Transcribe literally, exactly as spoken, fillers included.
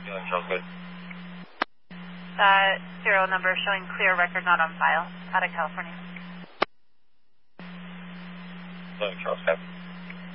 Feeling Charles, good. Uh, serial number showing clear, record not on file, out of California. Feeling Charles, good.